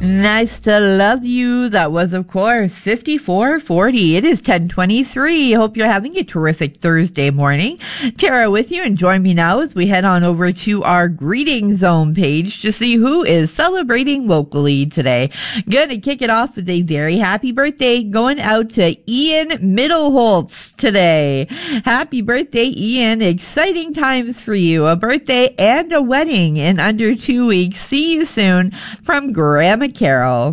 Nice to love you. That was, of course, 5440. It is 10:23. Hope you're having a terrific Thursday morning. Tara with you, and join me now as we head on over to our greeting zone page to see who is celebrating locally today. Gonna kick it off with a very happy birthday going out to Ian Middleholtz today. Happy birthday, Ian. Exciting times for you. A birthday and a wedding in under 2 weeks. See you soon from Grandma Carol.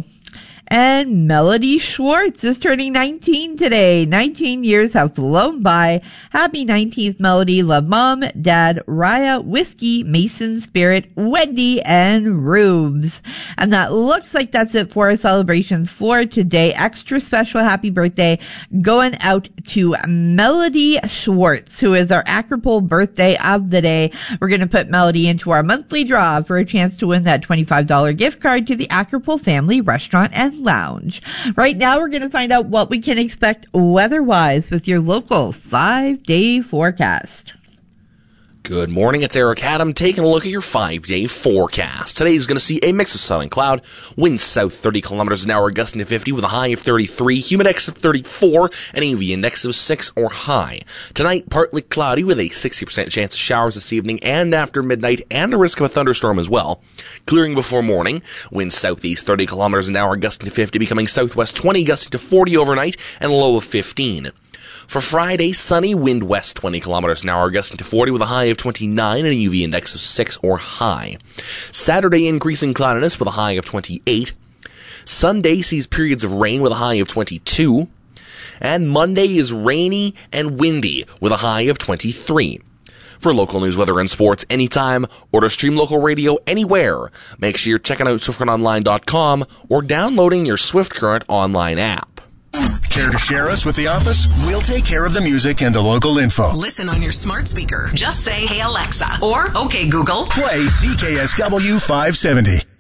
And Melody Schwartz is turning 19 today. 19 years have flown by. Happy 19th, Melody. Love Mom, Dad, Raya, Whiskey, Mason, Spirit, Wendy, and Rubes. And that looks like that's it for our celebrations for today. Extra special happy birthday going out to Melody Schwartz, who is our Acropole birthday of the day. We're going to put Melody into our monthly draw for a chance to win that $25 gift card to the Acropole Family Restaurant and Lounge. Right now, we're going to find out what we can expect weather-wise with your local 5-day forecast. Good morning, it's Eric Adam taking a look at your 5-day forecast. Today is going to see a mix of sun and cloud, winds south 30 kilometers an hour, gusting to 50 with a high of 33, humid index of 34, and a UV index of 6 or high. Tonight, partly cloudy with a 60% chance of showers this evening and after midnight, and a risk of a thunderstorm as well. Clearing before morning, winds southeast 30 kilometers an hour, gusting to 50, becoming southwest 20, gusting to 40 overnight, and a low of 15. For Friday, sunny, wind west 20 kilometers an hour, gusting to 40 with a high of 29 and a UV index of 6 or high. Saturday, increasing cloudiness with a high of 28. Sunday sees periods of rain with a high of 22. And Monday is rainy and windy with a high of 23. For local news, weather, and sports anytime, or to stream local radio anywhere, make sure you're checking out SwiftCurrentOnline.com or downloading your Swift Current online app. Care to share us with the office? We'll take care of the music and the local info. Listen on your smart speaker. Just say, "Hey Alexa," or "Okay Google." Play CKSW 570.